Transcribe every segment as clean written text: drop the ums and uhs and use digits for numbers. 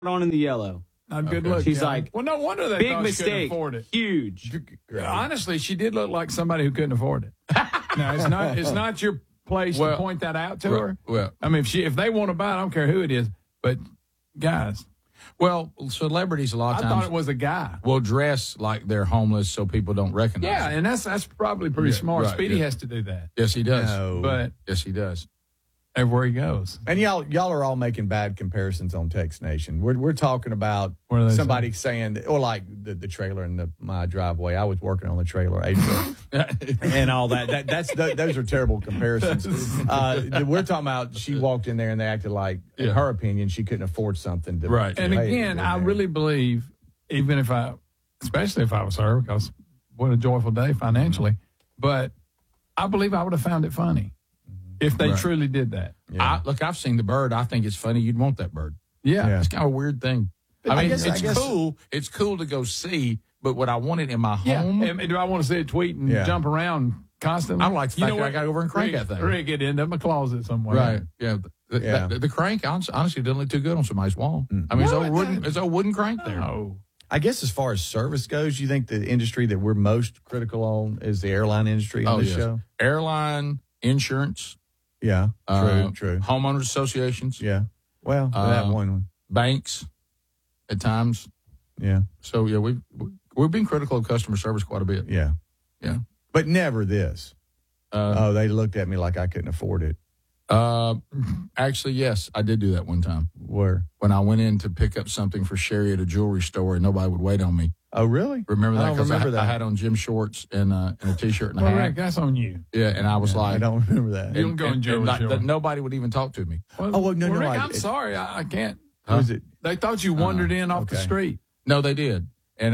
on in the yellow. Not good look. She's like, well, no wonder they big thought she couldn't mistake, afford it. huge. Honestly, she did look like somebody who couldn't afford it. No, it's not your place to point that out to her. Well, I mean, if they want to buy it, I don't care who it is. But guys, well, celebrities a lot of times. I thought it was a guy. Will dress like they're homeless so people don't recognize Yeah, them. and that's probably pretty smart. right, Speedy yeah. has to do that. Yes, he does. No. But Yes, he does. everywhere he goes. And y'all are all making bad comparisons on Text Nation. We're talking about What are they somebody saying, or like the trailer in my driveway. I was working on the trailer, April, and all that. Those are terrible comparisons. We're talking about she walked in there and they acted like, in her opinion, she couldn't afford something. Right. And again, I really believe, especially if I was her, because what a joyful day financially, but I believe I would have found it funny if they truly did that. Yeah. I've seen the bird. I think it's funny. You'd want that bird. Yeah. It's kind of a weird thing. I mean, guess- it's cool. It's cool to go see, but would I want it in my home? And do I want to see it tweet and Yeah. jump around constantly? I like the fact that I got to go over and crank that thing. Rick, it ended up in my closet somewhere. Right. Yeah. Yeah. The crank honestly doesn't look too good on somebody's wall. I mean, it's a wooden crank there. Oh. I guess as far as service goes, you think the industry that we're most critical on is the airline industry on this yes. show? Airline, insurance, Yeah, true. homeowners associations, Yeah. Well, that one. banks at times. Yeah. So yeah, we've been critical of customer service quite a bit. Yeah. Yeah. But never this. They looked at me like I couldn't afford it. Actually, yes, I did do that one time Where? when I went in to pick up something for Sherry at a jewelry store and nobody would wait on me. Oh, really? Remember that? I don't 'Cause remember that. I had on gym shorts and a T-shirt and a Well, hat. Rick, that's on you. Yeah, and I was like, I don't remember that. You don't go in jewelry store. nobody would even talk to me. Well, Oh, well, no, Rick, I- I'm sorry. I can't. Who is it? They thought you wandered in off the okay. street. No, they did.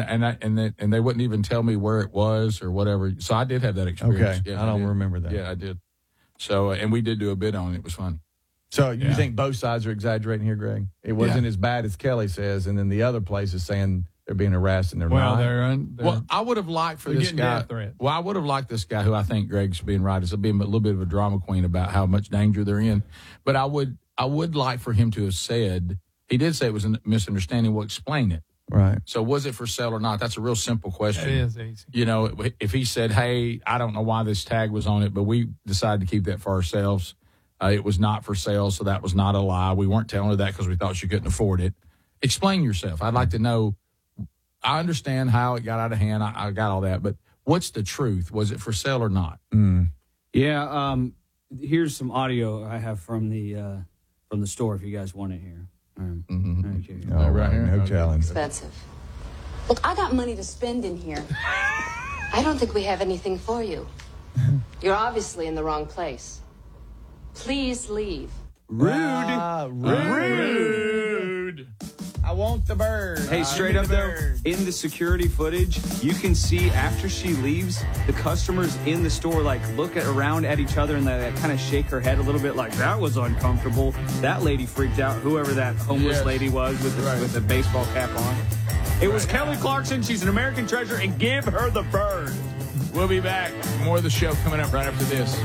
And they wouldn't even tell me where it was or whatever. So I did have that experience. Okay. Yeah, I don't did. remember that. Yeah, I did. So, and we did do a bit on it. It was funny. So you Yeah. think both sides are exaggerating here, Greg? It wasn't as bad as Kelly says, and then the other place is saying they're being harassed and they're Well, not. they're Well, I would have liked for They're this getting guy. death threats. Well, I would have liked this guy who I think Greg's being right is being a little bit of a drama queen about how much danger they're in. But I would like for him to have said, he did say it was a misunderstanding. Well, explain it. Right. So was it for sale or not? That's a real simple question. It is easy. You know, if he said, hey, I don't know why this tag was on it, but we decided to keep that for ourselves. It was not for sale, so that was not a lie. We weren't telling her that because we thought she couldn't afford it. Explain yourself. I'd like to know. I understand how it got out of hand. I got all that. But what's the truth? Was it for sale or not? Yeah. Here's some audio I have from the store if you guys want it here. Mm-hmm. All right here. No Okay. challenge. Expensive. Look, I got money to spend in here. I don't think we have anything for you. You're obviously in the wrong place. Please leave. Rude. I want the bird. Hey, straight up though, in the security footage, you can see after she leaves, the customers in the store look around at each other and they kind of shake her head a little bit like that was uncomfortable. That lady freaked out, whoever that homeless lady was with the baseball cap on. It was Kelly Clarkson. She's an American treasure, and give her the bird. We'll be back. More of the show coming up right after this.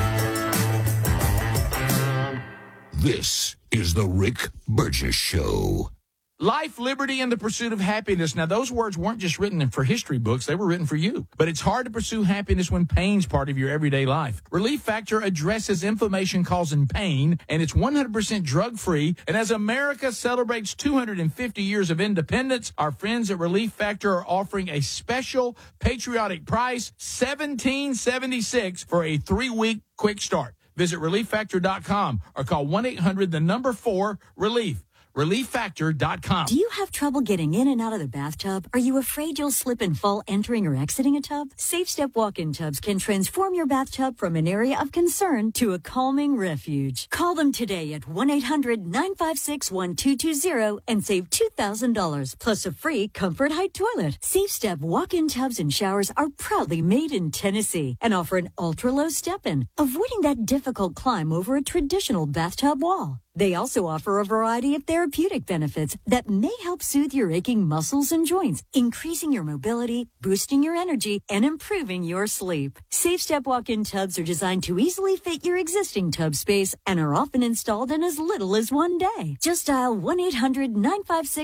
This is the Rick Burgess Show. Life, liberty, and the pursuit of happiness. Now, those words weren't just written for history books. They were written for you. But it's hard to pursue happiness when pain's part of your everyday life. Relief Factor addresses inflammation causing pain, and it's 100% drug-free. And as America celebrates 250 years of independence, our friends at Relief Factor are offering a special patriotic price, $17.76 for a 3-week quick start. Visit ReliefFactor.com or call 1-800-4-RELIEF. ReliefFactor.com. Do you have trouble getting in and out of the bathtub? Are you afraid you'll slip and fall entering or exiting a tub? Safe Step walk-in tubs can transform your bathtub from an area of concern to a calming refuge. Call them today at 1-800-956-1220 and save $2,000 plus a free Comfort Height toilet. Safe Step walk-in tubs and showers are proudly made in Tennessee and offer an ultra-low step-in, avoiding that difficult climb over a traditional bathtub wall. They also offer a variety of therapeutic benefits that may help soothe your aching muscles and joints, increasing your mobility, boosting your energy, and improving your sleep. SafeStep walk-in tubs are designed to easily fit your existing tub space and are often installed in as little as one day. Just dial 1-800-956